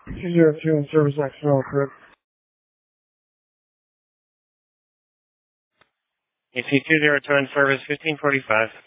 202 in service XL, correct? AC 202 in service, 1545.